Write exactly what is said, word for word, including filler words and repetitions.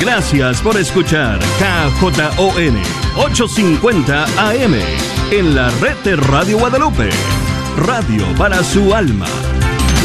Gracias por escuchar K J O N ochocientos cincuenta A M en la red de Radio Guadalupe. Radio para su alma.